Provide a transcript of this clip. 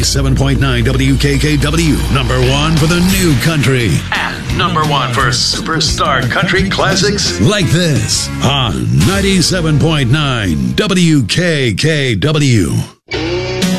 97.9 WKKW, number one for the new country. And number one for superstar country classics like this on 97.9 WKKW.